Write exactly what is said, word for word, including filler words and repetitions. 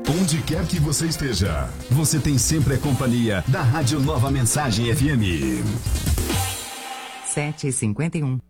Onde quer que você esteja, você tem sempre a companhia da Rádio Nova Mensagem F M. sete e cinquenta e um.